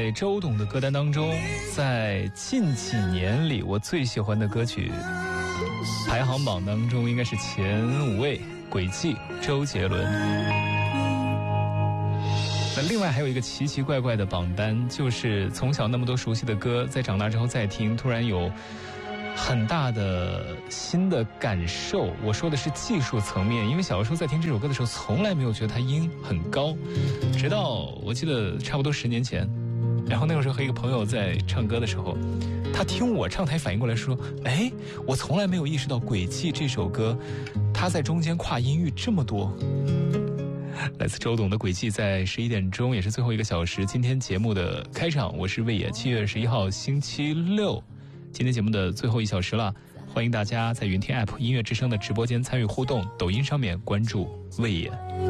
在周董的歌单当中，在近几年里我最喜欢的歌曲排行榜当中应该是前5位，轨迹，周杰伦。那另外还有一个奇奇怪怪的榜单，就是从小那么多熟悉的歌，在长大之后再听，突然有很大的新的感受。我说的是技术层面，因为小的时候在听这首歌的时候从来没有觉得它音很高，直到我记得差不多10年前，然后那个时候和一个朋友在唱歌的时候，他听我唱，他反应过来说，哎，我从来没有意识到轨迹这首歌他在中间跨音域这么多。来自周董的轨迹，在11点钟也是最后1个小时，今天节目的开场，我是魏野，7月11号星期六，今天节目的最后1小时了，欢迎大家在云听 App 音乐之声的直播间参与互动，抖音上面关注魏野。